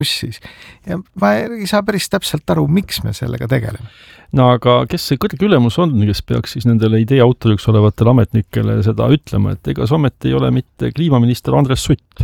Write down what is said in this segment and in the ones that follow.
siis. Ja ma ei saa päris täpselt aru, miks me sellega tegeleme. No aga kes see kõrge ülemus on, kes peaks siis nendele idee autoriks olevatele ametnikele seda ütlema, et ega see ometi ei ole mitte kliimaminister Andres Sutt?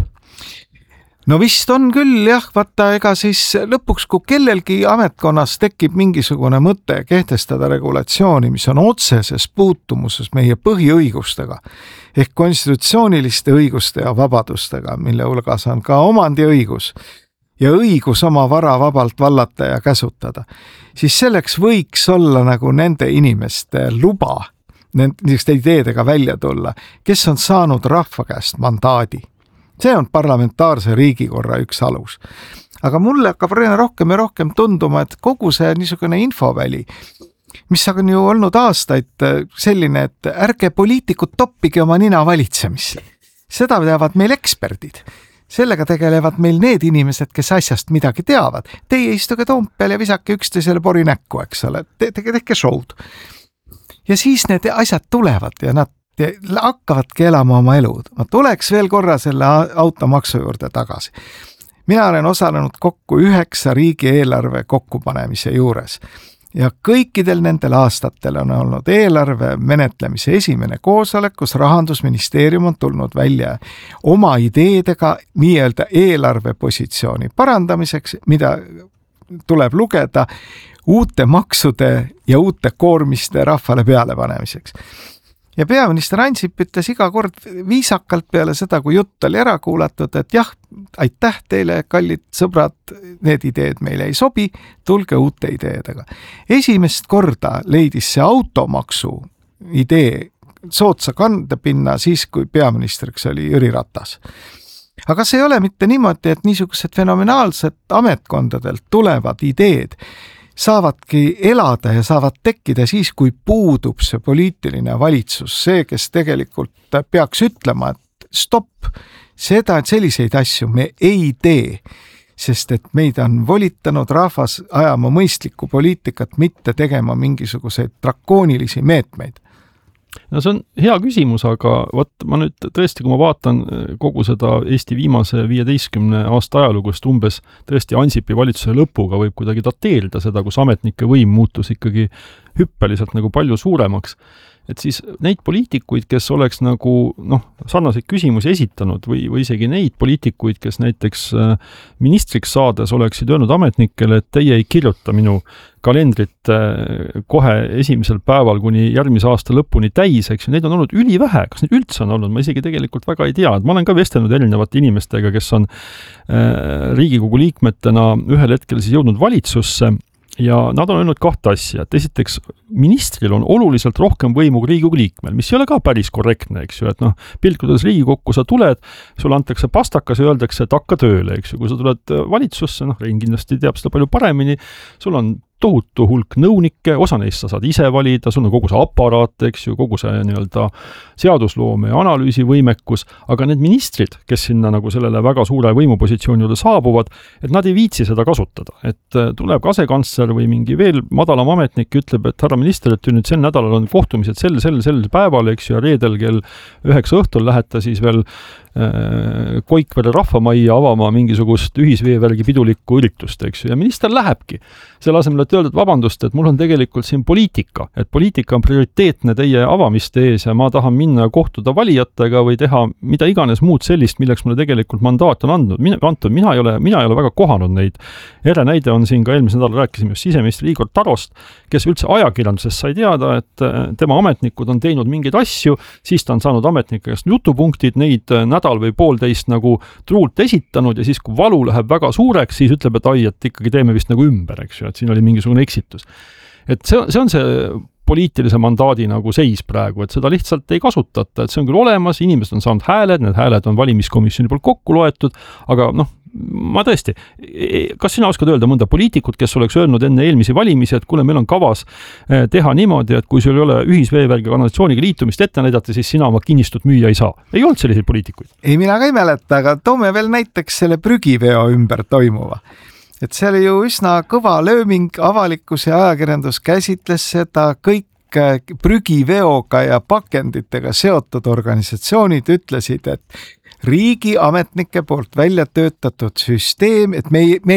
No vist on küll jah, vaata ega siis lõpuks, kui kellelgi ametkonnas tekib mingisugune mõte kehtestada regulatsiooni, mis on otseses puutumuses meie põhiõigustega ehk konstitutsiooniliste õiguste ja vabadustega, mille hulgas on ka omandiõigus ja õigus oma vara vabalt vallata ja käsutada, siis selleks võiks olla nagu nende inimeste luba niisuguste ideedega välja tulla, kes on saanud rahva käest mandaadi. See on parlamentaarse riigikorra üks alus. Aga mulle hakkab rohkem ja rohkem tunduma, et kogu see niisugune infoväli, mis on ju olnud aastaid selline, et ärge poliitikud toppige oma nina valitsemisse. Seda teavad meil eksperdid. Sellega tegelevad meil need inimesed, kes asjast midagi teavad. Teie istuge Toompeal ja visake üksteisele pori näkku, eks ole. Tehke showd. Ja siis need asjad tulevad ja nad hakkavadki elama oma elu. Ma tuleks veel korra selle automaksu juurde tagasi. Mina olen osalenud kokku 9 riigieelarve kokkupanemise juures ja kõikidel nendel aastatel on olnud eelarve menetlemise esimene koosolek, kus Rahandusministeerium on tulnud välja oma ideedega nii-öelda eelarvepositsiooni parandamiseks, mida tuleb lugeda uute maksude ja uute koormiste rahvale peale panemiseks. Ja peaminister Ansip ütles iga kord viisakalt peale seda, kui jutt oli ära kuulatud, et jah, aitäh teile, kallid sõbrad, need ideed meile ei sobi, tulge uute ideedega. Esimest korda leidis see automaksu idee soodsa kandepinna siis, kui peaministriks oli Jüri Ratas. Aga see ei ole mitte niimoodi, et niisugused fenomenaalsed ametkondadelt tulevad ideed saavadki elada ja saavad tekkida siis, kui puudub see poliitiline valitsus, see, kes tegelikult peaks ütlema, et stopp, seda, et selliseid asju me ei tee, sest et meid on volitanud rahvas ajama mõistlikku poliitikat, mitte tegema mingisuguseid drakoonilisi meetmeid. No see on hea küsimus, aga ma nüüd tõesti, kui ma vaatan kogu seda Eesti viimase 15 aasta ajalugust umbes tõesti Ansipi valitsuse lõpuga võib kuidagi dateerida seda, kus ametnike võim muutus ikkagi hüppeliselt nagu palju suuremaks. Et siis neid poliitikuid, kes oleks nagu sarnaseid küsimusi esitanud või isegi neid poliitikuid, kes näiteks ministriks saades oleksid öelnud ametnikele, et teie ei kirjuta minu kalendrit kohe esimesel päeval kuni järgmise aasta lõpuni täis, eks ju, neid on olnud ülivähe, kas neid üldse on olnud, ma isegi tegelikult väga ei tea, et ma olen ka vestelnud erinevate inimestega, kes on Riigikogu liikmetena ühel hetkel siis jõudnud valitsusse ja nad on öelnud 2 asja, et esiteks ministril on oluliselt rohkem võimu kui Riigikogu liikmel, mis ei ole ka päris korrektne, eks ju, et pilkudes Riigikokku sa tuled, sulle antakse pastakas ja öeldakse, et hakka tööle, eks ju, kui sa tuled valitsusse, Rein kindlasti teab seda palju paremini, sul on tohutu hulk nõunikke, osa neist sa saad ise valida, sul on kogu see aparaat, eks ju, kogu see nii-öelda seadusloome ja analüüsivõimekus, aga need ministrid, kes sinna nagu sellele väga suure võimupositsiooni juurde saabuvad, et nad ei viitsi seda kasutada. Et tuleb asekantsler või mingi veel madalam ametnik ütleb, et härra minister, et nüüd sel nädalal on kohtumised sel päeval, eks ju, ja reedel kell 9 õhtul lähete siis veel Koikvere rahvamajja avama mingisugust ühisveevärgi pidulikku üritust, eks ju, ja minister lähebki. Selle asemel, et öelda, et vabandust, et mul on tegelikult siin poliitika, et poliitika on prioriteetne teie avamiste ees ja ma tahan minna kohtuda valijatega või teha mida iganes muud sellist, milleks mulle tegelikult mandaat on andnud. Mina ei ole väga kohanud neid. Ere näide on siin ka eelmisel nädalal rääkisime just siseministri Igor Tarost, kes üldse ajakirjandusest sai teada, et tema ametnikud on teinud mingeid asju, siis ta on saanud ametnike käest jutupunktid, neid nädal või poolteist nagu truult esitanud ja siis, kui valu läheb väga suureks, siis ütleb, et et ikkagi teeme vist nagu ümber, eks ju, et siin oli mingisugune eksitus. Et see on see poliitilise mandaadi nagu seis praegu, et seda lihtsalt ei kasutata, et see on küll olemas, inimesed on saanud hääled, need hääled on valimiskomisjoni poolt kokku loetud, aga ma tõesti, kas sina oskad öelda mõnda poliitikut, kes oleks öelnud enne eelmisi valimisi, et kuule, meil on kavas teha niimoodi, et kui sul ei ole ühisveevärgi kanalisatsiooniga liitumist ette näidata, siis sina oma kinnistut müüa ei saa. Ei olnud selliseid poliitikuid? Ei, mina ka ei mäleta, aga toome veel näiteks selle prügiveo ümber toimuva. Et see oli ju üsna kõva lööming, avalikkus ja ajakirjandus käsitles seda, kõik prügiveoga ja pakenditega seotud organisatsioonid ütlesid, et riigiametnike poolt välja töötatud süsteem, et me